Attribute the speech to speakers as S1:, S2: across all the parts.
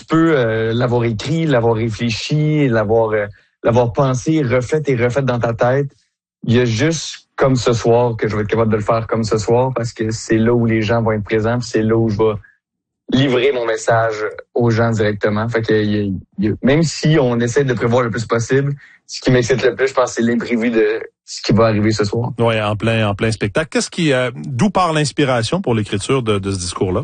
S1: peux l'avoir écrit, l'avoir réfléchi, l'avoir pensé, refait et refait dans ta tête. Il y a juste comme ce soir que je vais être capable de le faire comme ce soir parce que c'est là où les gens vont être présents, puis c'est là où je vais livrer mon message aux gens directement. Fait que même si on essaie de prévoir le plus possible, ce qui m'excite le plus, je pense, c'est l'imprévu de ce qui va arriver ce soir.
S2: Oui, en plein spectacle. D'où part l'inspiration pour l'écriture de ce discours-là?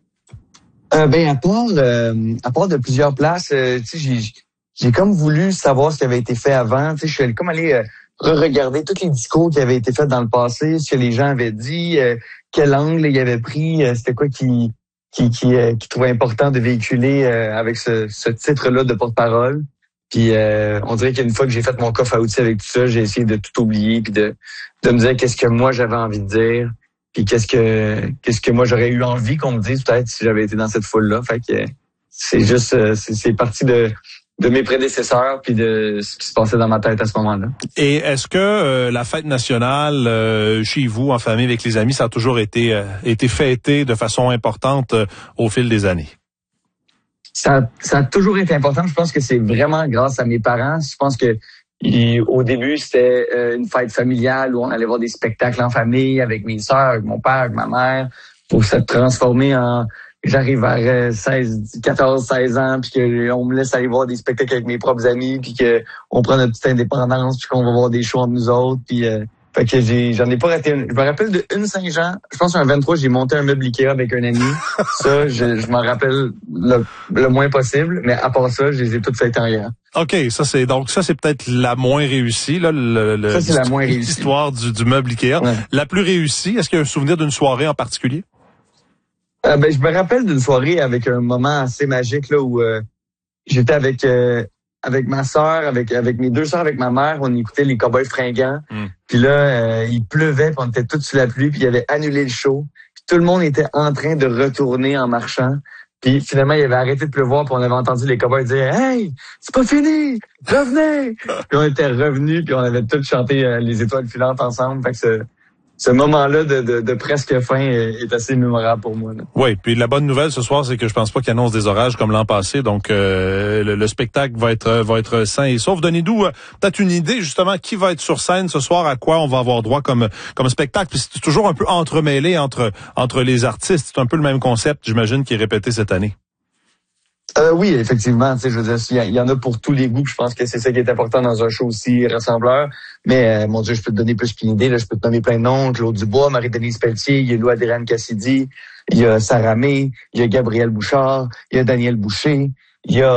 S1: À part de plusieurs places, j'ai comme voulu savoir ce qui avait été fait avant. Je suis comme allé re-regarder tous les discours qui avaient été faits dans le passé, ce que les gens avaient dit, quel angle ils avaient pris, c'était quoi qui trouvait important de véhiculer avec ce titre-là de porte-parole. Puis on dirait qu'une fois que j'ai fait mon coffre à outils avec tout ça, j'ai essayé de tout oublier puis de me dire qu'est-ce que moi j'avais envie de dire, puis qu'est-ce que moi j'aurais eu envie qu'on me dise peut-être si j'avais été dans cette foule-là. Fait que c'est juste c'est parti de mes prédécesseurs puis de ce qui se passait dans ma tête à ce moment-là.
S2: Et est-ce que la fête nationale chez vous, en famille, avec les amis, ça a toujours été fêté de façon importante au fil des années?
S1: Ça a toujours été important. Je pense que c'est vraiment grâce à mes parents. Je pense que au début, c'était une fête familiale où on allait voir des spectacles en famille avec mes sœurs, avec mon père, avec ma mère, pour se transformer en... J'arrive vers 14, 16 ans, puis qu'on me laisse aller voir des spectacles avec mes propres amis, puis qu'on prend notre petite indépendance, puis qu'on va voir des shows entre nous autres, puis... Fait que j'en ai pas raté une. Je me rappelle de une Saint-Jean. Je pense qu'un 23, j'ai monté un meuble Ikea avec un ami. Ça, je m'en rappelle le moins possible. Mais à part ça, je les ai toutes faites en hier.
S2: OK, ça c'est peut-être la moins réussie, là,
S1: ça, c'est la moins réussie.
S2: L'histoire du meuble Ikea. Ouais. La plus réussie, est-ce qu'il y a un souvenir d'une soirée en particulier?
S1: Je me rappelle d'une soirée avec un moment assez magique, là, où j'étais avec ma sœur, avec mes deux sœurs, avec ma mère, on écoutait les Cowboys fringants. Puis là, il pleuvait, puis on était tous sous la pluie, puis il avait annulé le show. Puis tout le monde était en train de retourner en marchant. Puis finalement, il avait arrêté de pleuvoir, puis on avait entendu les Cowboys dire « Hey, c'est pas fini! Revenez! » Puis on était revenus, puis on avait tous chanté les étoiles filantes ensemble. Fait que ce moment-là de presque fin est assez mémorable pour moi. Là.
S2: Oui, puis la bonne nouvelle ce soir, c'est que je pense pas qu'il annonce des orages comme l'an passé, donc le spectacle va être sain et sauf. Donnez-nous peut-être une idée justement qui va être sur scène ce soir, à quoi on va avoir droit comme spectacle. Puis c'est toujours un peu entremêlé entre les artistes. C'est un peu le même concept, j'imagine, qui est répété cette année.
S1: Oui, effectivement, tu sais, je veux dire, il y en a pour tous les goûts. Je pense que c'est ça qui est important dans un show aussi rassembleur. Mais mon Dieu, je peux te donner plus qu'une idée. Là, je peux te nommer plein de noms. Claude Dubois, Marie-Denise Pelletier, il y a Lou-Adrienne Cassidy, il y a Sarah May, il y a Gabriel Bouchard, il y a Daniel Boucher, il y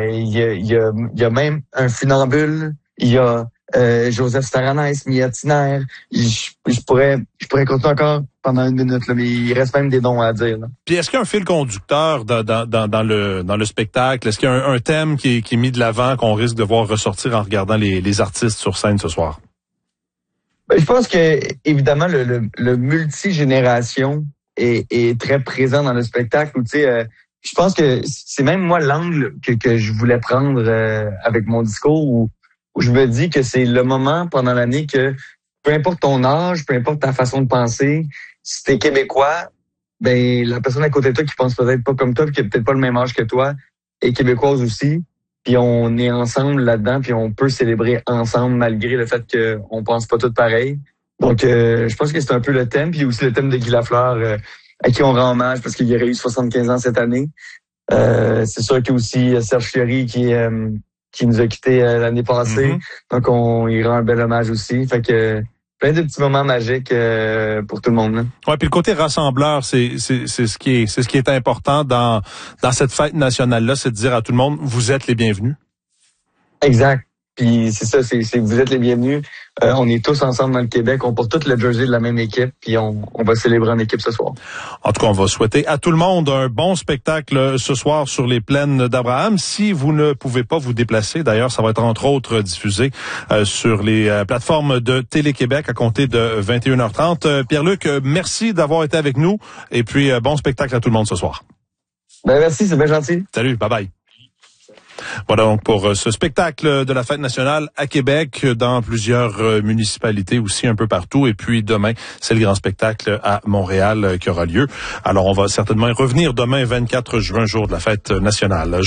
S1: a même un funambule, il y a Joseph Staranès, Mia Tiner. Je pourrais continuer encore pendant une minute, là, mais il reste même des noms à dire. Là.
S2: Puis est-ce qu'il y a un fil conducteur dans le spectacle? Est-ce qu'il y a un thème qui est mis de l'avant qu'on risque de voir ressortir en regardant les artistes sur scène ce soir?
S1: Je pense que évidemment le multigénération est très présent dans le spectacle. Où, tu sais, je pense que c'est même moi l'angle que je voulais prendre avec mon discours où je me dis que c'est le moment pendant l'année que peu importe ton âge, peu importe ta façon de penser, si t'es québécois, ben la personne à côté de toi qui pense peut-être pas comme toi, puis qui a peut-être pas le même âge que toi, est québécoise aussi. Puis on est ensemble là-dedans, puis on peut célébrer ensemble malgré le fait qu'on pense pas tous pareil. Donc je pense que c'est un peu le thème, puis aussi le thème de Guy Lafleur à qui on rend hommage parce qu'il aurait eu 75 ans cette année. C'est sûr qu'il y a aussi Serge Fiori qui nous a quittés l'année passée. Donc, on y rend un bel hommage aussi. Fait que plein de petits moments magiques pour tout le monde. Là.
S2: Ouais, puis le côté rassembleur, c'est ce qui est important dans cette fête nationale-là, c'est de dire à tout le monde, vous êtes les bienvenus.
S1: Exact. Puis c'est ça, c'est vous êtes les bienvenus. On est tous ensemble dans le Québec, on porte tout le jersey de la même équipe, puis on va célébrer en équipe ce soir.
S2: En tout cas, on va souhaiter à tout le monde un bon spectacle ce soir sur les plaines d'Abraham. Si vous ne pouvez pas vous déplacer, d'ailleurs, ça va être entre autres diffusé sur les plateformes de Télé-Québec à compter de 21h30. Pierre-Luc, merci d'avoir été avec nous et puis bon spectacle à tout le monde ce soir.
S1: Ben merci, c'est bien gentil.
S2: Salut, bye-bye. Voilà donc pour ce spectacle de la Fête nationale à Québec, dans plusieurs municipalités aussi un peu partout. Et puis demain, c'est le grand spectacle à Montréal qui aura lieu. Alors on va certainement y revenir demain, 24 juin, jour de la Fête nationale.